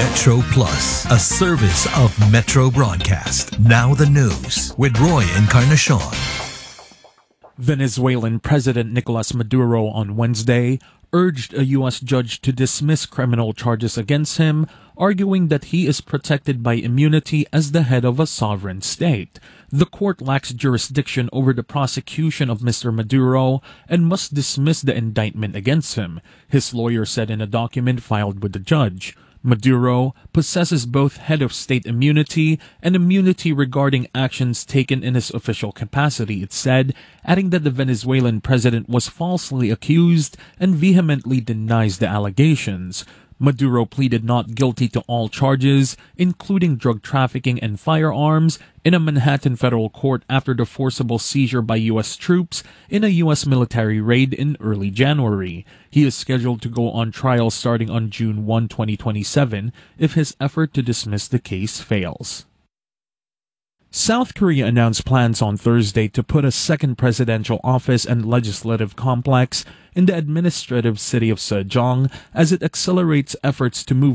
Metro Plus, a service of Metro Broadcast. Now the news with Roy Encarnacion. Venezuelan President Nicolas Maduro on Wednesday urged a U.S. judge to dismiss criminal charges against him, arguing that he is protected by immunity as the head of a sovereign state. The court lacks jurisdiction over the prosecution of Mr. Maduro and must dismiss the indictment against him, his lawyer said in a document filed with the judge. Maduro possesses both head of state immunity and immunity regarding actions taken in his official capacity, it said, adding that the Venezuelan president was falsely accused and vehemently denies the allegations. Maduro pleaded not guilty to all charges, including drug trafficking and firearms, in a Manhattan federal court after the forcible seizure by U.S. troops in a U.S. military raid in early January. He is scheduled to go on trial starting on June 1, 2027, if his effort to dismiss the case fails. South Korea announced plans on Thursday to put a second presidential office and legislative complex in the administrative city of Sejong as it accelerates efforts to move